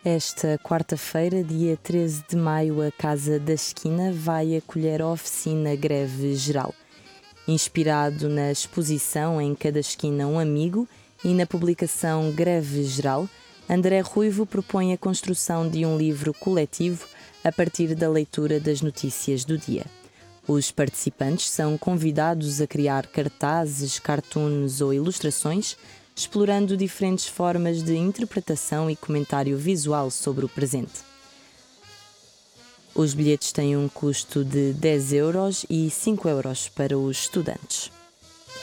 Esta quarta-feira, dia 13 de maio, a Casa da Esquina vai acolher a oficina Greve Geral. Inspirado na exposição Em Cada Esquina um Amigo e na publicação Greve Geral, André Ruivo propõe a construção de um livro coletivo a partir da leitura das notícias do dia. Os participantes são convidados a criar cartazes, cartoons ou ilustrações, explorando diferentes formas de interpretação e comentário visual sobre o presente. Os bilhetes têm um custo de 10 € e 5 € para os estudantes.